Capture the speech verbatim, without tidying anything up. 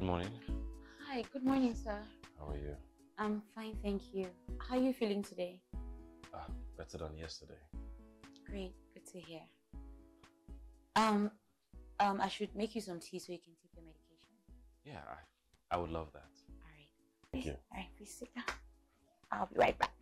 morning. Hi, good morning, sir. How are you? I'm fine, thank you. How are you feeling today? Ah, better than yesterday. Great, good to hear. Um, um, I should make you some tea so you can take your medication. Yeah, I, I would love that. All right. Thank you. All right, please sit down. I'll be right back.